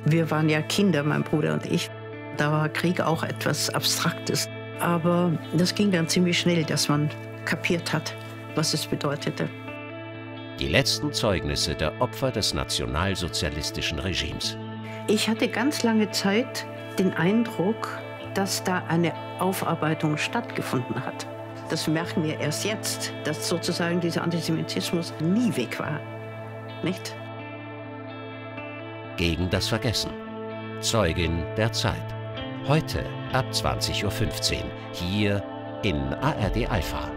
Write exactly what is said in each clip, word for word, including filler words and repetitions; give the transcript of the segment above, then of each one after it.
Wir waren ja Kinder, mein Bruder und ich. Da war Krieg auch etwas Abstraktes. Aber das ging dann ziemlich schnell, dass man kapiert hat, was es bedeutete. Die letzten Zeugnisse der Opfer des nationalsozialistischen Regimes. Ich hatte ganz lange Zeit den Eindruck, dass da eine Aufarbeitung stattgefunden hat. Das merken wir erst jetzt, dass sozusagen dieser Antisemitismus nie weg war. Nicht? Gegen das Vergessen. Zeugin der Zeit. Heute ab zwanzig Uhr fünfzehn hier in A R D Alpha.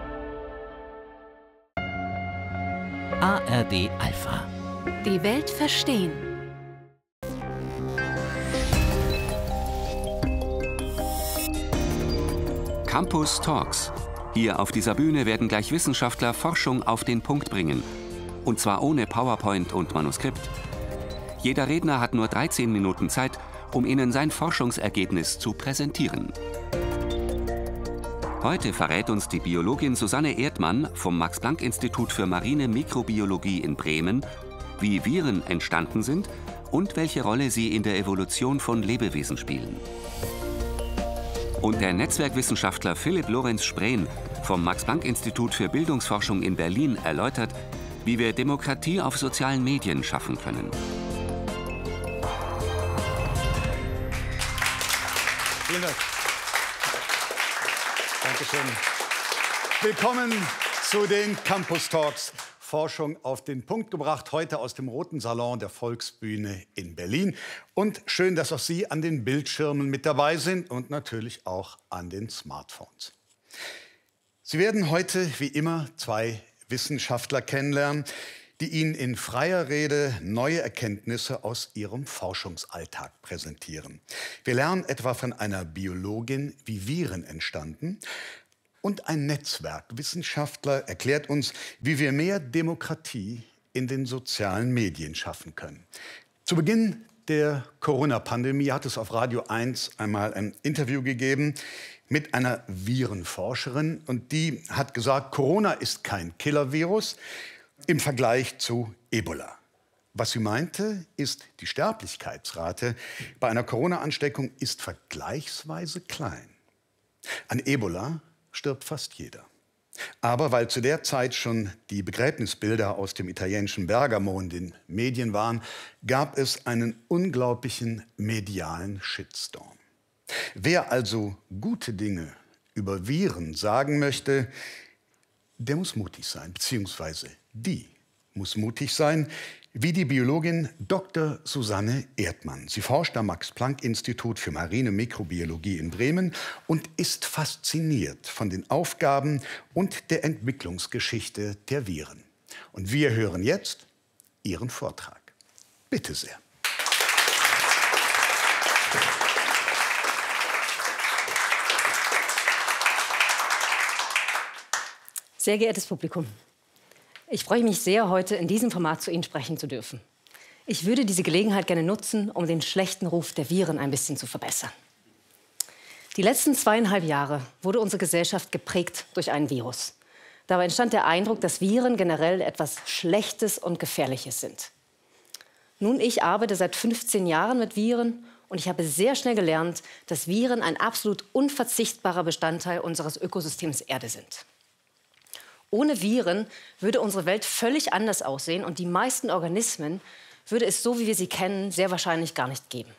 A R D Alpha. Die Welt verstehen. Campus Talks. Hier auf dieser Bühne werden gleich Wissenschaftler Forschung auf den Punkt bringen. Und zwar ohne PowerPoint und Manuskript. Jeder Redner hat nur dreizehn Minuten Zeit, um Ihnen sein Forschungsergebnis zu präsentieren. Heute verrät uns die Biologin Susanne Erdmann vom Max-Planck-Institut für marine Mikrobiologie in Bremen, wie Viren entstanden sind und welche Rolle sie in der Evolution von Lebewesen spielen. Und der Netzwerkwissenschaftler Philipp Lorenz Spreen vom Max-Planck-Institut für Bildungsforschung in Berlin erläutert, wie wir Demokratie auf sozialen Medien schaffen können. Vielen Dank. Dankeschön. Willkommen zu den Campus Talks. Forschung auf den Punkt gebracht, heute aus dem Roten Salon der Volksbühne in Berlin. Und schön, dass auch Sie an den Bildschirmen mit dabei sind und natürlich auch an den Smartphones. Sie werden heute, wie immer, zwei Wissenschaftler kennenlernen, die Ihnen in freier Rede neue Erkenntnisse aus ihrem Forschungsalltag präsentieren. Wir lernen etwa von einer Biologin, wie Viren entstanden. Und ein Netzwerkwissenschaftler erklärt uns, wie wir mehr Demokratie in den sozialen Medien schaffen können. Zu Beginn der Corona-Pandemie hat es auf Radio eins einmal ein Interview gegeben mit einer Virenforscherin. Und die hat gesagt, Corona ist kein Killer-Virus im Vergleich zu Ebola. Was sie meinte, ist, die Sterblichkeitsrate bei einer Corona-Ansteckung ist vergleichsweise klein. An Ebola stirbt fast jeder. Aber weil zu der Zeit schon die Begräbnisbilder aus dem italienischen Bergamo in den Medien waren, gab es einen unglaublichen medialen Shitstorm. Wer also gute Dinge über Viren sagen möchte, der muss mutig sein, beziehungsweise die muss mutig sein, wie die Biologin Doktor Susanne Erdmann. Sie forscht am Max-Planck-Institut für marine Mikrobiologie in Bremen und ist fasziniert von den Aufgaben und der Entwicklungsgeschichte der Viren. Und wir hören jetzt ihren Vortrag. Bitte sehr. Sehr geehrtes Publikum, ich freue mich sehr, heute in diesem Format zu Ihnen sprechen zu dürfen. Ich würde diese Gelegenheit gerne nutzen, um den schlechten Ruf der Viren ein bisschen zu verbessern. Die letzten zweieinhalb Jahre wurde unsere Gesellschaft geprägt durch ein Virus. Dabei entstand der Eindruck, dass Viren generell etwas Schlechtes und Gefährliches sind. Nun, ich arbeite seit fünfzehn Jahren mit Viren und ich habe sehr schnell gelernt, dass Viren ein absolut unverzichtbarer Bestandteil unseres Ökosystems Erde sind. Ohne Viren würde unsere Welt völlig anders aussehen und die meisten Organismen würde es, so wie wir sie kennen, sehr wahrscheinlich gar nicht geben.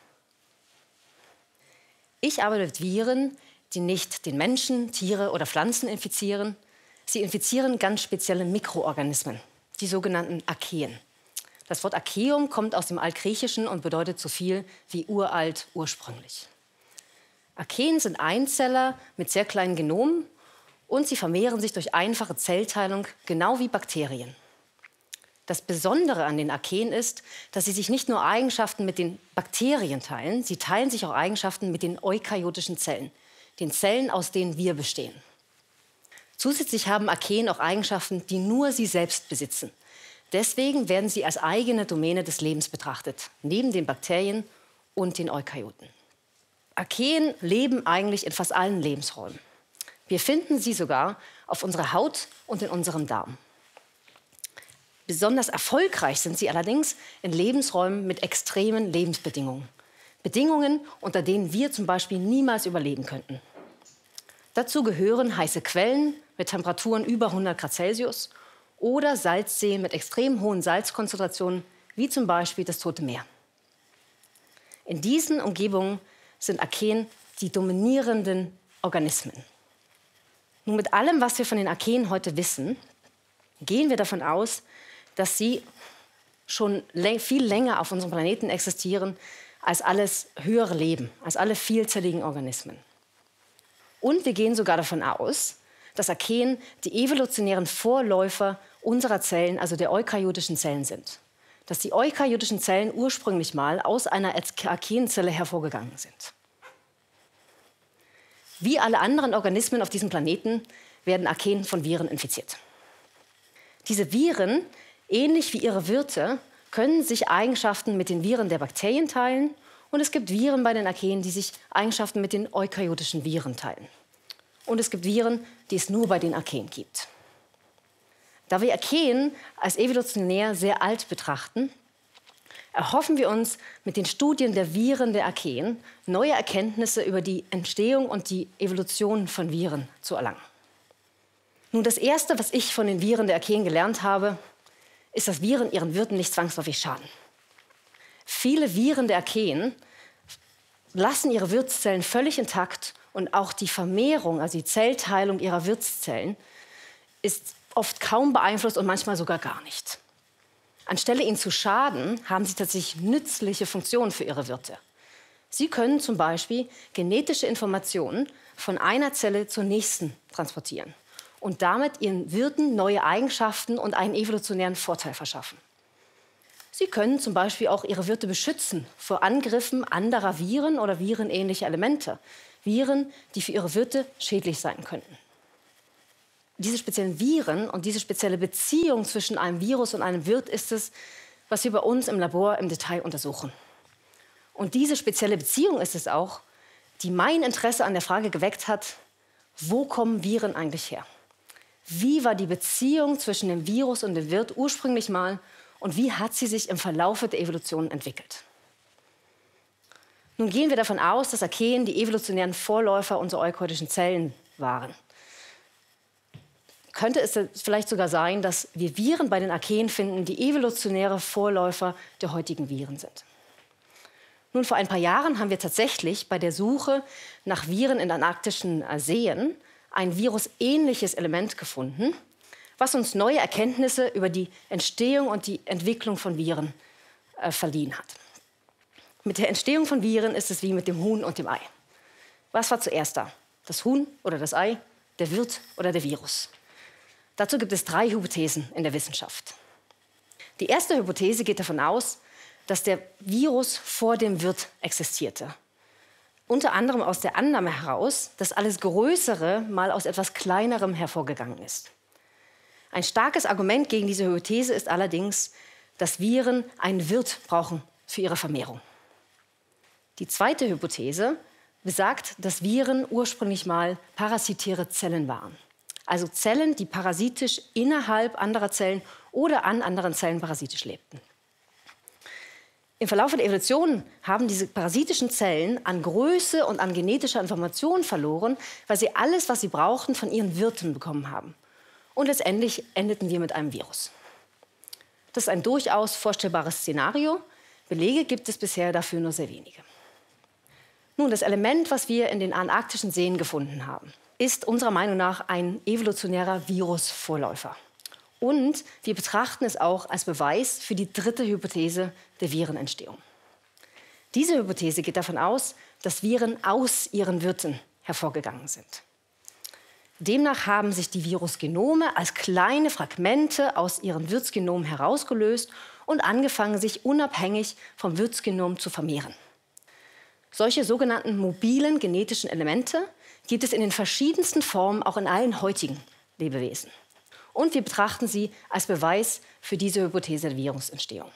Ich arbeite mit Viren, die nicht den Menschen, Tiere oder Pflanzen infizieren. Sie infizieren ganz spezielle Mikroorganismen, die sogenannten Archaeen. Das Wort Archaeum kommt aus dem Altgriechischen und bedeutet so viel wie uralt, ursprünglich. Archaeen sind Einzeller mit sehr kleinen Genomen. Und sie vermehren sich durch einfache Zellteilung, genau wie Bakterien. Das Besondere an den Archaeen ist, dass sie sich nicht nur Eigenschaften mit den Bakterien teilen, sie teilen sich auch Eigenschaften mit den eukaryotischen Zellen, den Zellen, aus denen wir bestehen. Zusätzlich haben Archaeen auch Eigenschaften, die nur sie selbst besitzen. Deswegen werden sie als eigene Domäne des Lebens betrachtet, neben den Bakterien und den Eukaryoten. Archaeen leben eigentlich in fast allen Lebensräumen. Wir finden sie sogar auf unserer Haut und in unserem Darm. Besonders erfolgreich sind sie allerdings in Lebensräumen mit extremen Lebensbedingungen. Bedingungen, unter denen wir zum Beispiel niemals überleben könnten. Dazu gehören heiße Quellen mit Temperaturen über hundert Grad Celsius oder Salzseen mit extrem hohen Salzkonzentrationen, wie zum Beispiel das Tote Meer. In diesen Umgebungen sind Archeen die dominierenden Organismen. Nun, mit allem, was wir von den Archeen heute wissen, gehen wir davon aus, dass sie schon viel länger auf unserem Planeten existieren als alles höhere Leben, als alle vielzelligen Organismen. Und wir gehen sogar davon aus, dass Archeen die evolutionären Vorläufer unserer Zellen, also der eukaryotischen Zellen sind. Dass die eukaryotischen Zellen ursprünglich mal aus einer Archeenzelle hervorgegangen sind. Wie alle anderen Organismen auf diesem Planeten werden Archeen von Viren infiziert. Diese Viren, ähnlich wie ihre Wirte, können sich Eigenschaften mit den Viren der Bakterien teilen. Und es gibt Viren bei den Archeen, die sich Eigenschaften mit den eukaryotischen Viren teilen. Und es gibt Viren, die es nur bei den Archeen gibt. Da wir Archeen als evolutionär sehr alt betrachten, erhoffen wir uns mit den Studien der Viren der Archeen neue Erkenntnisse über die Entstehung und die Evolution von Viren zu erlangen. Nun, das Erste, was ich von den Viren der Archeen gelernt habe, ist, dass Viren ihren Wirten nicht zwangsläufig schaden. Viele Viren der Archeen lassen ihre Wirtszellen völlig intakt und auch die Vermehrung, also die Zellteilung ihrer Wirtszellen, ist oft kaum beeinflusst und manchmal sogar gar nicht. Anstelle ihnen zu schaden, haben sie tatsächlich nützliche Funktionen für ihre Wirte. Sie können zum Beispiel genetische Informationen von einer Zelle zur nächsten transportieren und damit ihren Wirten neue Eigenschaften und einen evolutionären Vorteil verschaffen. Sie können zum Beispiel auch ihre Wirte beschützen vor Angriffen anderer Viren oder virenähnlicher Elemente. Viren, die für ihre Wirte schädlich sein könnten. Diese speziellen Viren und diese spezielle Beziehung zwischen einem Virus und einem Wirt ist es, was wir bei uns im Labor im Detail untersuchen. Und diese spezielle Beziehung ist es auch, die mein Interesse an der Frage geweckt hat, wo kommen Viren eigentlich her? Wie war die Beziehung zwischen dem Virus und dem Wirt ursprünglich mal und wie hat sie sich im Verlaufe der Evolution entwickelt? Nun gehen wir davon aus, dass Archeen die evolutionären Vorläufer unserer eukaryotischen Zellen waren. Könnte es vielleicht sogar sein, dass wir Viren bei den Archeen finden, die evolutionäre Vorläufer der heutigen Viren sind? Nun, vor ein paar Jahren haben wir tatsächlich bei der Suche nach Viren in antarktischen Seen ein virusähnliches Element gefunden, was uns neue Erkenntnisse über die Entstehung und die Entwicklung von Viren äh, verliehen hat. Mit der Entstehung von Viren ist es wie mit dem Huhn und dem Ei. Was war zuerst da? Das Huhn oder das Ei, der Wirt oder der Virus? Dazu gibt es drei Hypothesen in der Wissenschaft. Die erste Hypothese geht davon aus, dass der Virus vor dem Wirt existierte. Unter anderem aus der Annahme heraus, dass alles Größere mal aus etwas Kleinerem hervorgegangen ist. Ein starkes Argument gegen diese Hypothese ist allerdings, dass Viren einen Wirt brauchen für ihre Vermehrung. Die zweite Hypothese besagt, dass Viren ursprünglich mal parasitäre Zellen waren. Also Zellen, die parasitisch innerhalb anderer Zellen oder an anderen Zellen parasitisch lebten. Im Verlauf der Evolution haben diese parasitischen Zellen an Größe und an genetischer Information verloren, weil sie alles, was sie brauchten, von ihren Wirten bekommen haben. Und letztendlich endeten wir mit einem Virus. Das ist ein durchaus vorstellbares Szenario. Belege gibt es bisher dafür nur sehr wenige. Nun, das Element, was wir in den antarktischen Seen gefunden haben, ist unserer Meinung nach ein evolutionärer Virusvorläufer. Und wir betrachten es auch als Beweis für die dritte Hypothese der Virenentstehung. Diese Hypothese geht davon aus, dass Viren aus ihren Wirten hervorgegangen sind. Demnach haben sich die Virusgenome als kleine Fragmente aus ihren Wirtsgenomen herausgelöst und angefangen, sich unabhängig vom Wirtsgenom zu vermehren. Solche sogenannten mobilen genetischen Elemente gibt es in den verschiedensten Formen auch in allen heutigen Lebewesen. Und wir betrachten sie als Beweis für diese Hypothese der Virusentstehung.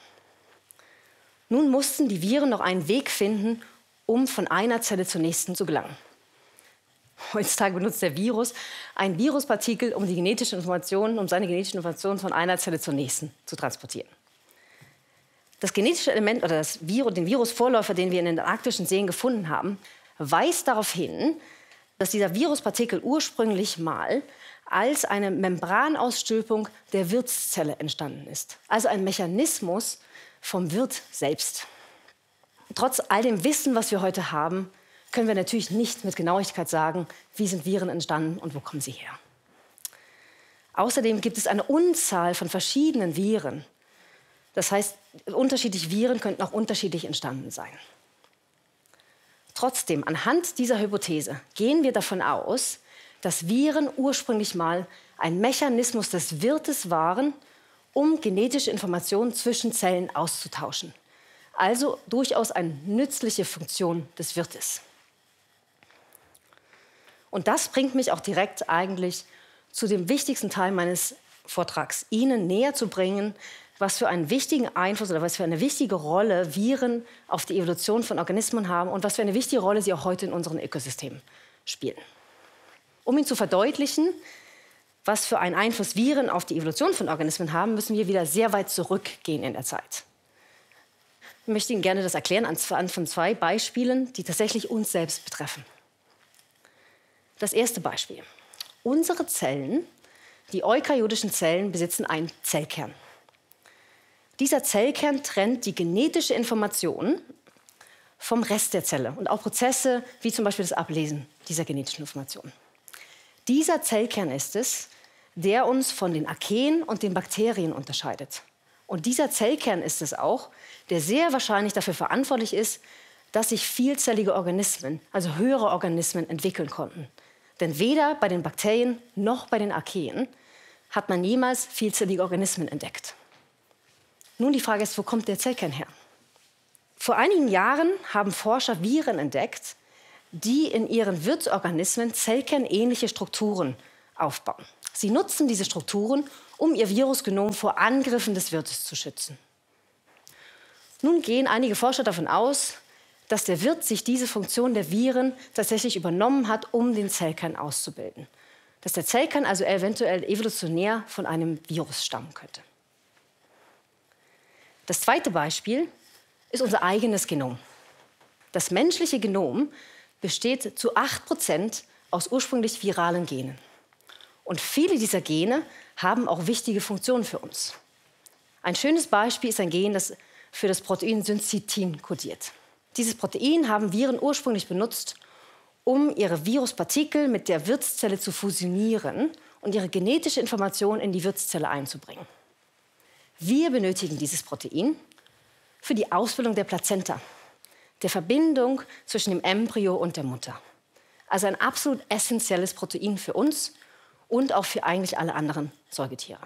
Nun mussten die Viren noch einen Weg finden, um von einer Zelle zur nächsten zu gelangen. Heutzutage benutzt der Virus ein Viruspartikel, um die genetische Information, um seine genetische Information von einer Zelle zur nächsten zu transportieren. Das genetische Element oder das Virus, den Virusvorläufer, den wir in den arktischen Seen gefunden haben, weist darauf hin, dass dieser Viruspartikel ursprünglich mal als eine Membranausstülpung der Wirtszelle entstanden ist. Also ein Mechanismus vom Wirt selbst. Trotz all dem Wissen, was wir heute haben, können wir natürlich nicht mit Genauigkeit sagen, wie sind Viren entstanden und wo kommen sie her. Außerdem gibt es eine Unzahl von verschiedenen Viren. Das heißt, unterschiedliche Viren könnten auch unterschiedlich entstanden sein. Trotzdem, anhand dieser Hypothese gehen wir davon aus, dass Viren ursprünglich mal ein Mechanismus des Wirtes waren, um genetische Informationen zwischen Zellen auszutauschen. Also durchaus eine nützliche Funktion des Wirtes. Und das bringt mich auch direkt eigentlich zu dem wichtigsten Teil meines Vortrags, Ihnen näher zu bringen, was für einen wichtigen Einfluss oder was für eine wichtige Rolle Viren auf die Evolution von Organismen haben und was für eine wichtige Rolle sie auch heute in unseren Ökosystemen spielen. Um Ihnen zu verdeutlichen, was für einen Einfluss Viren auf die Evolution von Organismen haben, müssen wir wieder sehr weit zurückgehen in der Zeit. Ich möchte Ihnen gerne das erklären anhand von zwei Beispielen, die tatsächlich uns selbst betreffen. Das erste Beispiel. Unsere Zellen, die eukaryotischen Zellen, besitzen einen Zellkern. Dieser Zellkern trennt die genetische Information vom Rest der Zelle und auch Prozesse wie zum Beispiel das Ablesen dieser genetischen Information. Dieser Zellkern ist es, der uns von den Archeen und den Bakterien unterscheidet. Und dieser Zellkern ist es auch, der sehr wahrscheinlich dafür verantwortlich ist, dass sich vielzellige Organismen, also höhere Organismen, entwickeln konnten. Denn weder bei den Bakterien noch bei den Archeen hat man jemals vielzellige Organismen entdeckt. Nun die Frage ist, wo kommt der Zellkern her? Vor einigen Jahren haben Forscher Viren entdeckt, die in ihren Wirtsorganismen zellkernähnliche Strukturen aufbauen. Sie nutzen diese Strukturen, um ihr Virusgenom vor Angriffen des Wirtes zu schützen. Nun gehen einige Forscher davon aus, dass der Wirt sich diese Funktion der Viren tatsächlich übernommen hat, um den Zellkern auszubilden. Dass der Zellkern also eventuell evolutionär von einem Virus stammen könnte. Das zweite Beispiel ist unser eigenes Genom. Das menschliche Genom besteht zu acht Prozent aus ursprünglich viralen Genen. Und viele dieser Gene haben auch wichtige Funktionen für uns. Ein schönes Beispiel ist ein Gen, das für das Protein Syncytin kodiert. Dieses Protein haben Viren ursprünglich benutzt, um ihre Viruspartikel mit der Wirtszelle zu fusionieren und ihre genetische Information in die Wirtszelle einzubringen. Wir benötigen dieses Protein für die Ausbildung der Plazenta, der Verbindung zwischen dem Embryo und der Mutter. Also ein absolut essentielles Protein für uns und auch für eigentlich alle anderen Säugetiere.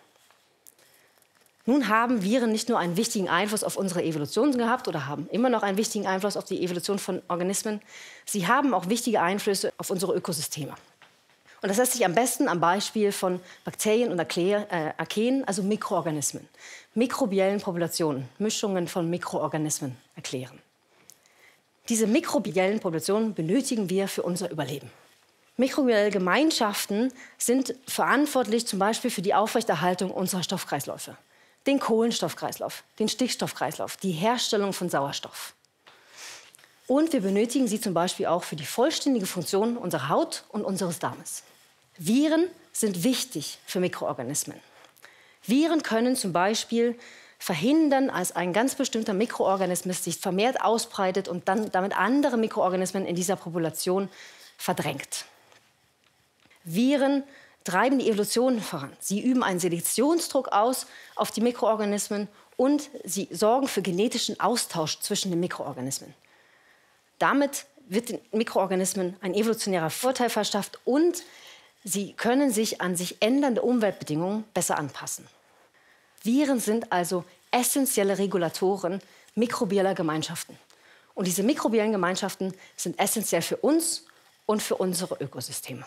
Nun haben Viren nicht nur einen wichtigen Einfluss auf unsere Evolution gehabt oder haben immer noch einen wichtigen Einfluss auf die Evolution von Organismen. Sie haben auch wichtige Einflüsse auf unsere Ökosysteme. Und das lässt sich am besten am Beispiel von Bakterien und Archeen, also Mikroorganismen, mikrobiellen Populationen, Mischungen von Mikroorganismen erklären. Diese mikrobiellen Populationen benötigen wir für unser Überleben. Mikrobielle Gemeinschaften sind verantwortlich zum Beispiel für die Aufrechterhaltung unserer Stoffkreisläufe. Den Kohlenstoffkreislauf, den Stickstoffkreislauf, die Herstellung von Sauerstoff. Und wir benötigen sie zum Beispiel auch für die vollständige Funktion unserer Haut und unseres Darmes. Viren sind wichtig für Mikroorganismen. Viren können zum Beispiel verhindern, als ein ganz bestimmter Mikroorganismus sich vermehrt ausbreitet und dann damit andere Mikroorganismen in dieser Population verdrängt. Viren treiben die Evolution voran. Sie üben einen Selektionsdruck aus auf die Mikroorganismen und sie sorgen für genetischen Austausch zwischen den Mikroorganismen. Damit wird den Mikroorganismen ein evolutionärer Vorteil verschafft und sie können sich an sich ändernde Umweltbedingungen besser anpassen. Viren sind also essentielle Regulatoren mikrobieller Gemeinschaften. Und diese mikrobiellen Gemeinschaften sind essentiell für uns und für unsere Ökosysteme.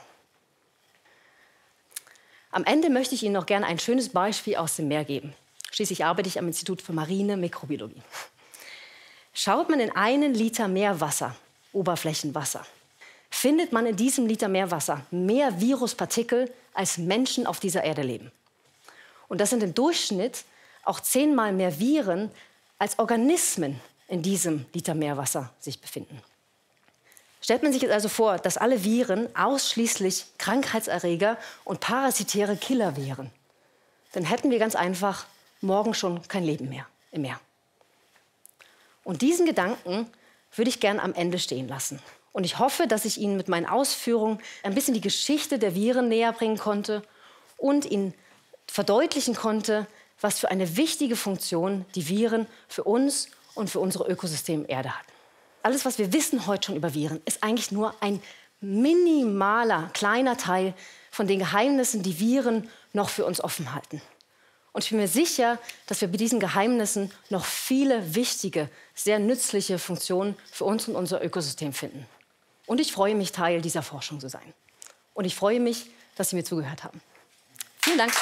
Am Ende möchte ich Ihnen noch gerne ein schönes Beispiel aus dem Meer geben. Schließlich arbeite ich am Institut für marine Mikrobiologie. Schaut man in einen Liter Meerwasser, Oberflächenwasser, findet man in diesem Liter Meerwasser mehr Viruspartikel, als Menschen auf dieser Erde leben. Und das sind im Durchschnitt auch zehnmal mehr Viren, als Organismen in diesem Liter Meerwasser sich befinden. Stellt man sich jetzt also vor, dass alle Viren ausschließlich Krankheitserreger und parasitäre Killer wären, dann hätten wir ganz einfach morgen schon kein Leben mehr im Meer. Und diesen Gedanken würde ich gern am Ende stehen lassen. Und ich hoffe, dass ich Ihnen mit meinen Ausführungen ein bisschen die Geschichte der Viren näher bringen konnte und Ihnen verdeutlichen konnte, was für eine wichtige Funktion die Viren für uns und für unser Ökosystem Erde hat. Alles, was wir wissen heute schon über Viren, ist eigentlich nur ein minimaler, kleiner Teil von den Geheimnissen, die Viren noch für uns offen halten. Und ich bin mir sicher, dass wir bei diesen Geheimnissen noch viele wichtige, sehr nützliche Funktionen für uns und unser Ökosystem finden. Und ich freue mich, Teil dieser Forschung zu sein. Und ich freue mich, dass Sie mir zugehört haben. Vielen Dank.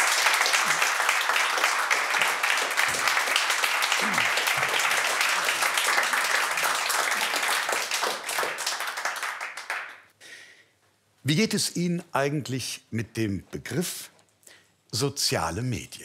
Wie geht es Ihnen eigentlich mit dem Begriff soziale Medien?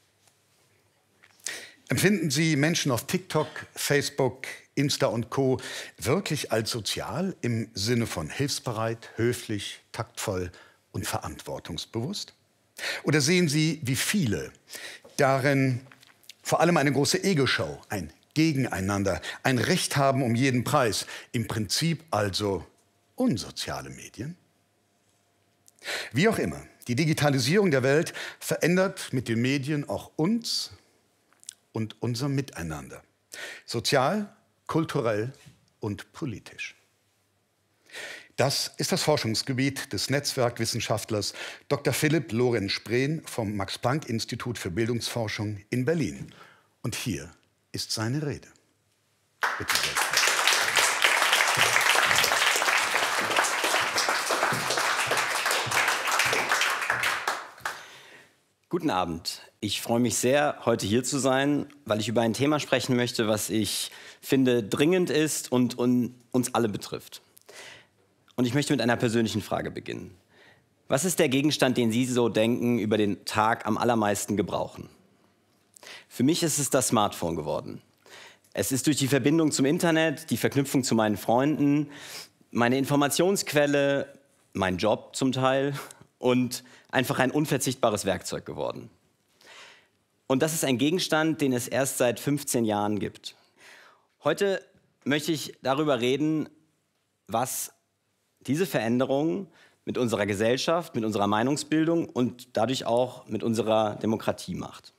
Empfinden Sie Menschen auf TikTok, Facebook, Insta und Co. wirklich als sozial im Sinne von hilfsbereit, höflich, taktvoll und verantwortungsbewusst? Oder sehen Sie, wie viele, darin vor allem eine große Ego-Show, ein Gegeneinander, ein Recht haben um jeden Preis, im Prinzip also unsoziale Medien? Wie auch immer, die Digitalisierung der Welt verändert mit den Medien auch uns und unser Miteinander. Sozial, kulturell und politisch. Das ist das Forschungsgebiet des Netzwerkwissenschaftlers Doktor Philipp Lorenz-Spreen vom Max-Planck-Institut für Bildungsforschung in Berlin. Und hier ist seine Rede. Bitte sehr. Guten Abend. Ich freue mich sehr, heute hier zu sein, weil ich über ein Thema sprechen möchte, was ich finde dringend ist und, und uns alle betrifft. Und ich möchte mit einer persönlichen Frage beginnen. Was ist der Gegenstand, den Sie so denken, über den Tag am allermeisten gebrauchen? Für mich ist es das Smartphone geworden. Es ist durch die Verbindung zum Internet, die Verknüpfung zu meinen Freunden, meine Informationsquelle, mein Job zum Teil und einfach ein unverzichtbares Werkzeug geworden. Und das ist ein Gegenstand, den es erst seit fünfzehn Jahren gibt. Heute möchte ich darüber reden, was diese Veränderung mit unserer Gesellschaft, mit unserer Meinungsbildung und dadurch auch mit unserer Demokratie macht.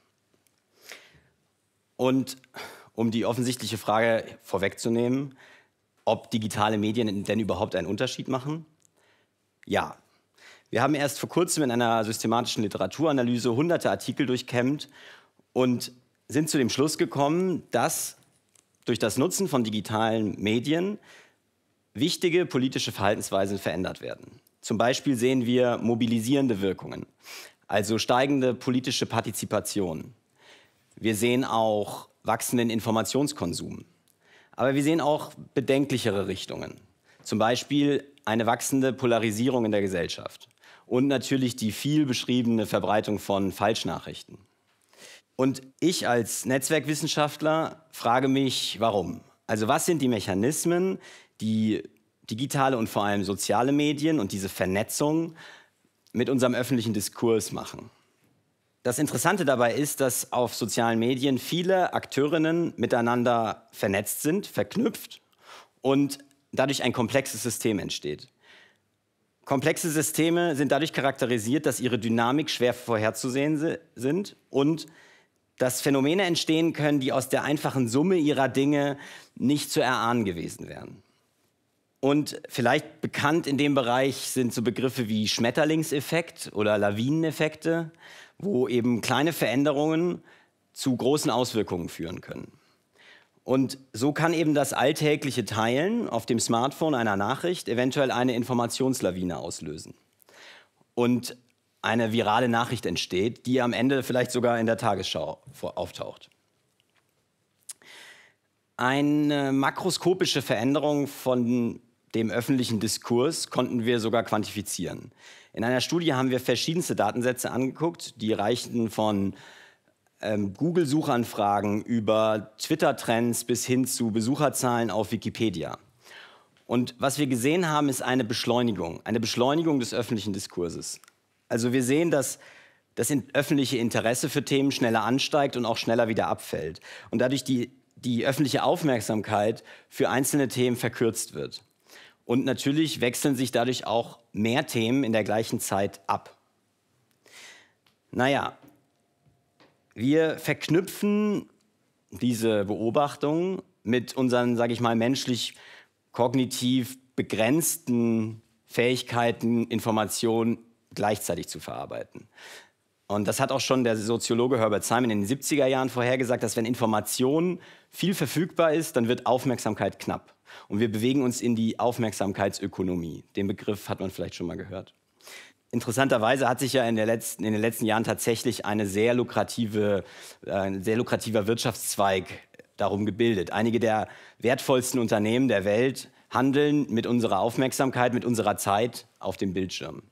Und um die offensichtliche Frage vorwegzunehmen, ob digitale Medien denn überhaupt einen Unterschied machen? Ja. Wir haben erst vor kurzem in einer systematischen Literaturanalyse hunderte Artikel durchkämmt und sind zu dem Schluss gekommen, dass durch das Nutzen von digitalen Medien wichtige politische Verhaltensweisen verändert werden. Zum Beispiel sehen wir mobilisierende Wirkungen, also steigende politische Partizipation. Wir sehen auch wachsenden Informationskonsum. Aber wir sehen auch bedenklichere Richtungen, zum Beispiel eine wachsende Polarisierung in der Gesellschaft. Und natürlich die viel beschriebene Verbreitung von Falschnachrichten. Und ich als Netzwerkwissenschaftler frage mich, warum? Also was sind die Mechanismen, die digitale und vor allem soziale Medien und diese Vernetzung mit unserem öffentlichen Diskurs machen? Das Interessante dabei ist, dass auf sozialen Medien viele Akteurinnen miteinander vernetzt sind, verknüpft und dadurch ein komplexes System entsteht. Komplexe Systeme sind dadurch charakterisiert, dass ihre Dynamik schwer vorherzusehen sind und dass Phänomene entstehen können, die aus der einfachen Summe ihrer Dinge nicht zu erahnen gewesen wären. Und vielleicht bekannt in dem Bereich sind so Begriffe wie Schmetterlingseffekt oder Lawineneffekte, wo eben kleine Veränderungen zu großen Auswirkungen führen können. Und so kann eben das alltägliche Teilen auf dem Smartphone einer Nachricht eventuell eine Informationslawine auslösen. Und eine virale Nachricht entsteht, die am Ende vielleicht sogar in der Tagesschau auftaucht. Eine makroskopische Veränderung von dem öffentlichen Diskurs konnten wir sogar quantifizieren. In einer Studie haben wir verschiedenste Datensätze angeguckt, die reichten von ähm, Google-Suchanfragen über Twitter-Trends bis hin zu Besucherzahlen auf Wikipedia. Und was wir gesehen haben, ist eine Beschleunigung, eine Beschleunigung des öffentlichen Diskurses. Also wir sehen, dass das öffentliche Interesse für Themen schneller ansteigt und auch schneller wieder abfällt. Und dadurch die, die öffentliche Aufmerksamkeit für einzelne Themen verkürzt wird. Und natürlich wechseln sich dadurch auch mehr Themen in der gleichen Zeit ab. Naja, wir verknüpfen diese Beobachtungen mit unseren, sage ich mal, menschlich kognitiv begrenzten Fähigkeiten, Informationen gleichzeitig zu verarbeiten. Und das hat auch schon der Soziologe Herbert Simon in den siebziger Jahren vorhergesagt, dass wenn Information viel verfügbar ist, dann wird Aufmerksamkeit knapp. Und wir bewegen uns in die Aufmerksamkeitsökonomie. Den Begriff hat man vielleicht schon mal gehört. Interessanterweise hat sich ja in, der letzten, in den letzten Jahren tatsächlich eine sehr lukrative, äh, ein sehr lukrativer Wirtschaftszweig darum gebildet. Einige der wertvollsten Unternehmen der Welt handeln mit unserer Aufmerksamkeit, mit unserer Zeit auf dem Bildschirm.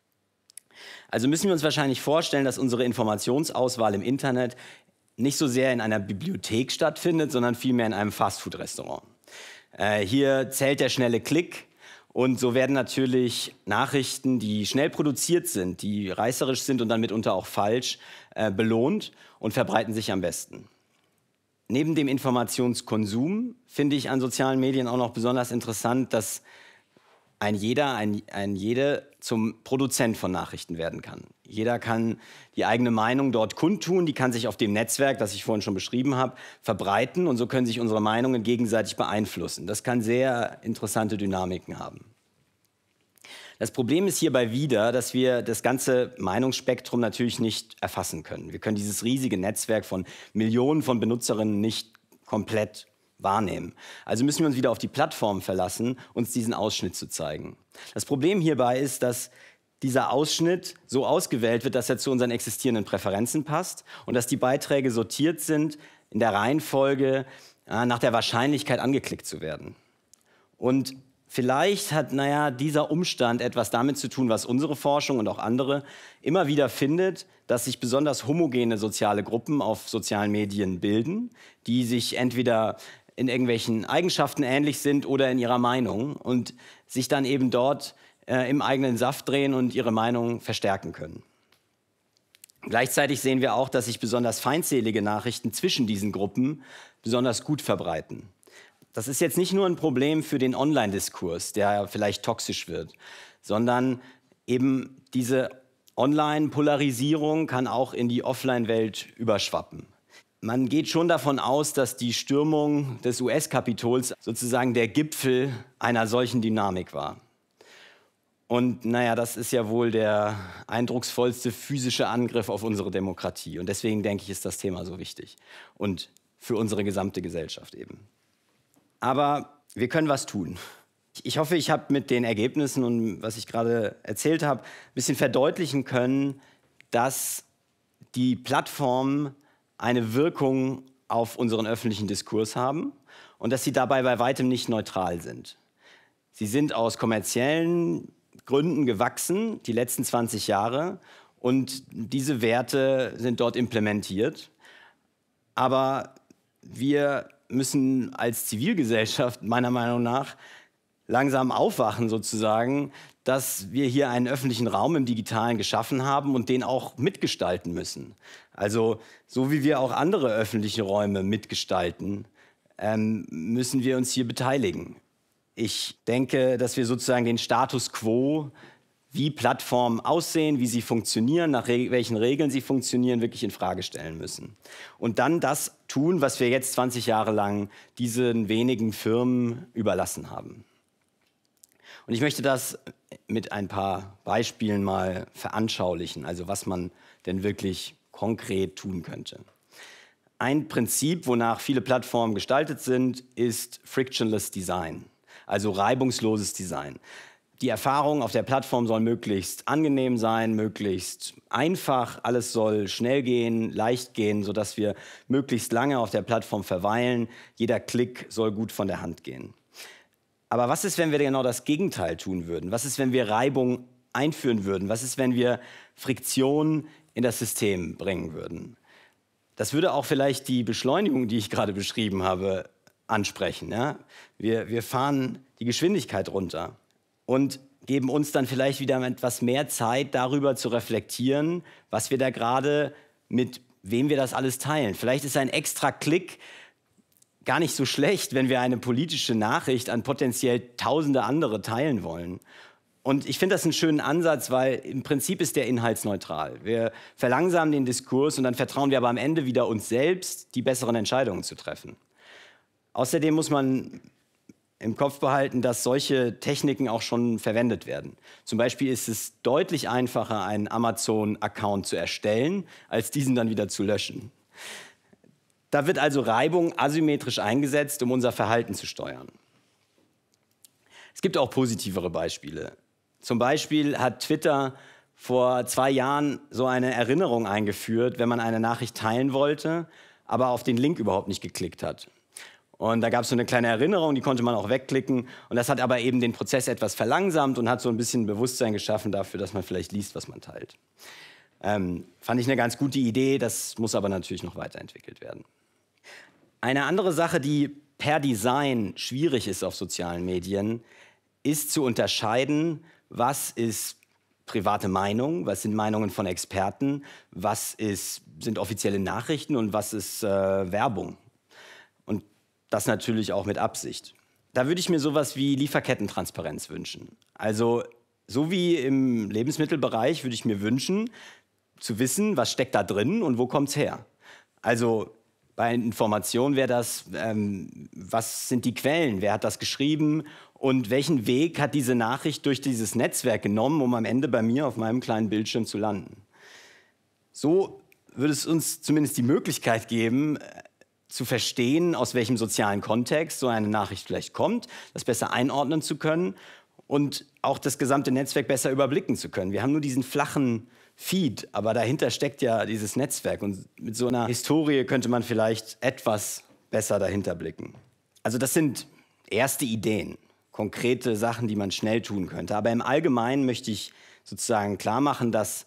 Also müssen wir uns wahrscheinlich vorstellen, dass unsere Informationsauswahl im Internet nicht so sehr in einer Bibliothek stattfindet, sondern vielmehr in einem Fastfood-Restaurant. Äh, hier zählt der schnelle Klick und so werden natürlich Nachrichten, die schnell produziert sind, die reißerisch sind und dann mitunter auch falsch, äh, belohnt und verbreiten sich am besten. Neben dem Informationskonsum finde ich an sozialen Medien auch noch besonders interessant, dass ein jeder, ein, ein jede zum Produzent von Nachrichten werden kann. Jeder kann die eigene Meinung dort kundtun, die kann sich auf dem Netzwerk, das ich vorhin schon beschrieben habe, verbreiten und so können sich unsere Meinungen gegenseitig beeinflussen. Das kann sehr interessante Dynamiken haben. Das Problem ist hierbei wieder, dass wir das ganze Meinungsspektrum natürlich nicht erfassen können. Wir können dieses riesige Netzwerk von Millionen von Benutzerinnen nicht komplett wahrnehmen. Also müssen wir uns wieder auf die Plattform verlassen, uns diesen Ausschnitt zu zeigen. Das Problem hierbei ist, dass dieser Ausschnitt so ausgewählt wird, dass er zu unseren existierenden Präferenzen passt und dass die Beiträge sortiert sind in der Reihenfolge äh, nach der Wahrscheinlichkeit angeklickt zu werden. Und vielleicht hat, naja, dieser Umstand etwas damit zu tun, was unsere Forschung und auch andere immer wieder findet, dass sich besonders homogene soziale Gruppen auf sozialen Medien bilden, die sich entweder in irgendwelchen Eigenschaften ähnlich sind oder in ihrer Meinung und sich dann eben dort äh, im eigenen Saft drehen und ihre Meinung verstärken können. Gleichzeitig sehen wir auch, dass sich besonders feindselige Nachrichten zwischen diesen Gruppen besonders gut verbreiten. Das ist jetzt nicht nur ein Problem für den Online-Diskurs, der vielleicht toxisch wird, sondern eben diese Online-Polarisierung kann auch in die Offline-Welt überschwappen. Man geht schon davon aus, dass die Stürmung des U S-Kapitols sozusagen der Gipfel einer solchen Dynamik war. Und naja, das ist ja wohl der eindrucksvollste physische Angriff auf unsere Demokratie. Und deswegen denke ich, ist das Thema so wichtig. Und für unsere gesamte Gesellschaft eben. Aber wir können was tun. Ich hoffe, ich habe mit den Ergebnissen und was ich gerade erzählt habe, ein bisschen verdeutlichen können, dass die Plattformen eine Wirkung auf unseren öffentlichen Diskurs haben und dass sie dabei bei weitem nicht neutral sind. Sie sind aus kommerziellen Gründen gewachsen, die letzten zwanzig Jahre, und diese Werte sind dort implementiert. Aber wir müssen als Zivilgesellschaft meiner Meinung nach langsam aufwachen sozusagen, dass wir hier einen öffentlichen Raum im Digitalen geschaffen haben und den auch mitgestalten müssen. Also so wie wir auch andere öffentliche Räume mitgestalten, ähm, müssen wir uns hier beteiligen. Ich denke, dass wir sozusagen den Status quo, wie Plattformen aussehen, wie sie funktionieren, nach re- welchen Regeln sie funktionieren, wirklich in Frage stellen müssen. Und dann das tun, was wir jetzt zwanzig Jahre lang diesen wenigen Firmen überlassen haben. Und ich möchte das mit ein paar Beispielen mal veranschaulichen, also was man denn wirklich konkret tun könnte. Ein Prinzip, wonach viele Plattformen gestaltet sind, ist Frictionless Design, also reibungsloses Design. Die Erfahrung auf der Plattform soll möglichst angenehm sein, möglichst einfach, alles soll schnell gehen, leicht gehen, sodass wir möglichst lange auf der Plattform verweilen. Jeder Klick soll gut von der Hand gehen. Aber was ist, wenn wir genau das Gegenteil tun würden? Was ist, wenn wir Reibung einführen würden? Was ist, wenn wir Friktion in das System bringen würden? Das würde auch vielleicht die Beschleunigung, die ich gerade beschrieben habe, ansprechen. Ja? Wir, wir fahren die Geschwindigkeit runter und geben uns dann vielleicht wieder etwas mehr Zeit, darüber zu reflektieren, was wir da gerade, mit wem wir das alles teilen. Vielleicht ist ein extra Klick gar nicht so schlecht, wenn wir eine politische Nachricht an potenziell tausende andere teilen wollen. Und ich finde das einen schönen Ansatz, weil im Prinzip ist der inhaltsneutral. Wir verlangsamen den Diskurs und dann vertrauen wir aber am Ende wieder uns selbst, die besseren Entscheidungen zu treffen. Außerdem muss man im Kopf behalten, dass solche Techniken auch schon verwendet werden. Zum Beispiel ist es deutlich einfacher, einen Amazon-Account zu erstellen, als diesen dann wieder zu löschen. Da wird also Reibung asymmetrisch eingesetzt, um unser Verhalten zu steuern. Es gibt auch positivere Beispiele. Zum Beispiel hat Twitter vor zwei Jahren so eine Erinnerung eingeführt, wenn man eine Nachricht teilen wollte, aber auf den Link überhaupt nicht geklickt hat. Und da gab es so eine kleine Erinnerung, die konnte man auch wegklicken. Und das hat aber eben den Prozess etwas verlangsamt und hat so ein bisschen Bewusstsein geschaffen dafür, dass man vielleicht liest, was man teilt. Ähm, fand ich eine ganz gute Idee, das muss aber natürlich noch weiterentwickelt werden. Eine andere Sache, die per Design schwierig ist auf sozialen Medien, ist zu unterscheiden, was ist private Meinung, was sind Meinungen von Experten, was ist, sind offizielle Nachrichten und was ist äh, Werbung. Und das natürlich auch mit Absicht. Da würde ich mir sowas wie Lieferkettentransparenz wünschen. Also so wie im Lebensmittelbereich würde ich mir wünschen, zu wissen, was steckt da drin und wo kommt es her. Also bei Informationen wäre das, ähm, was sind die Quellen, wer hat das geschrieben und welchen Weg hat diese Nachricht durch dieses Netzwerk genommen, um am Ende bei mir auf meinem kleinen Bildschirm zu landen. So würde es uns zumindest die Möglichkeit geben, zu verstehen, aus welchem sozialen Kontext so eine Nachricht vielleicht kommt, das besser einordnen zu können und auch das gesamte Netzwerk besser überblicken zu können. Wir haben nur diesen flachen Feed, aber dahinter steckt ja dieses Netzwerk und mit so einer Historie könnte man vielleicht etwas besser dahinter blicken. Also das sind erste Ideen, konkrete Sachen, die man schnell tun könnte. Aber im Allgemeinen möchte ich sozusagen klar machen, dass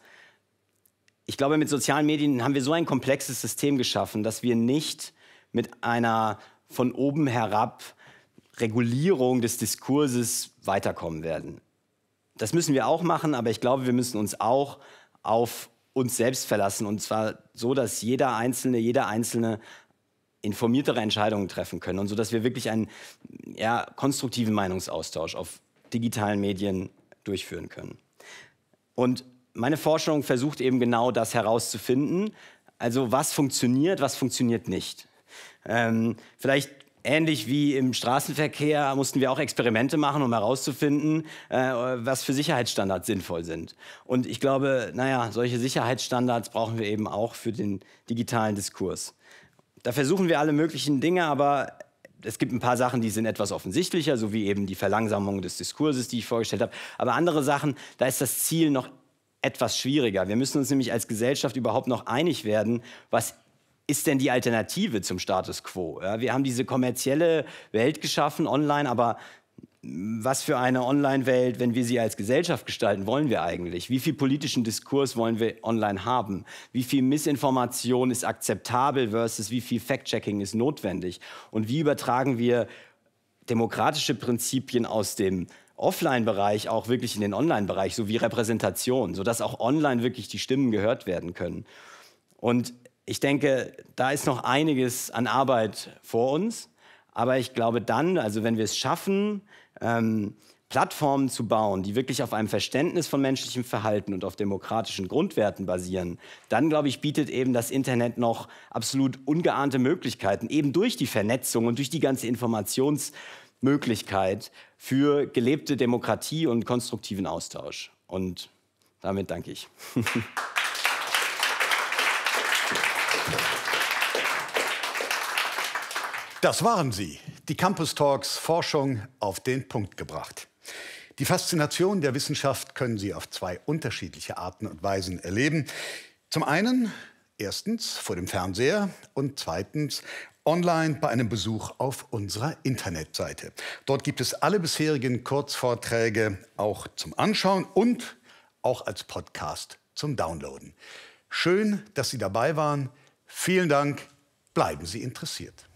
ich glaube, mit sozialen Medien haben wir so ein komplexes System geschaffen, dass wir nicht mit einer von oben herab Regulierung des Diskurses weiterkommen werden. Das müssen wir auch machen, aber ich glaube, wir müssen uns auch auf uns selbst verlassen. Und zwar so, dass jeder Einzelne, jeder Einzelne informiertere Entscheidungen treffen können. Und so, dass wir wirklich einen ja, konstruktiven Meinungsaustausch auf digitalen Medien durchführen können. Und meine Forschung versucht eben genau das herauszufinden. Also was funktioniert, was funktioniert nicht. Ähm, vielleicht ähnlich wie im Straßenverkehr mussten wir auch Experimente machen, um herauszufinden, äh, was für Sicherheitsstandards sinnvoll sind. Und ich glaube, naja, solche Sicherheitsstandards brauchen wir eben auch für den digitalen Diskurs. Da versuchen wir alle möglichen Dinge, aber es gibt ein paar Sachen, die sind etwas offensichtlicher, so wie eben die Verlangsamung des Diskurses, die ich vorgestellt habe. Aber andere Sachen, da ist das Ziel noch etwas schwieriger. Wir müssen uns nämlich als Gesellschaft überhaupt noch einig werden, was ist denn die Alternative zum Status quo? Ja, wir haben diese kommerzielle Welt geschaffen, online, aber was für eine Online-Welt, wenn wir sie als Gesellschaft gestalten, wollen wir eigentlich? Wie viel politischen Diskurs wollen wir online haben? Wie viel Missinformation ist akzeptabel versus wie viel Fact-Checking ist notwendig? Und wie übertragen wir demokratische Prinzipien aus dem Offline-Bereich auch wirklich in den Online-Bereich, so wie Repräsentation, sodass auch online wirklich die Stimmen gehört werden können? Und ich denke, da ist noch einiges an Arbeit vor uns. Aber ich glaube dann, also wenn wir es schaffen, ähm, Plattformen zu bauen, die wirklich auf einem Verständnis von menschlichem Verhalten und auf demokratischen Grundwerten basieren, dann, glaube ich, bietet eben das Internet noch absolut ungeahnte Möglichkeiten, eben durch die Vernetzung und durch die ganze Informationsmöglichkeit für gelebte Demokratie und konstruktiven Austausch. Und damit danke ich. Das waren sie, die Campus Talks Forschung auf den Punkt gebracht. Die Faszination der Wissenschaft können Sie auf zwei unterschiedliche Arten und Weisen erleben. Zum einen, erstens vor dem Fernseher und zweitens online bei einem Besuch auf unserer Internetseite. Dort gibt es alle bisherigen Kurzvorträge auch zum Anschauen und auch als Podcast zum Downloaden. Schön, dass Sie dabei waren. Vielen Dank. Bleiben Sie interessiert.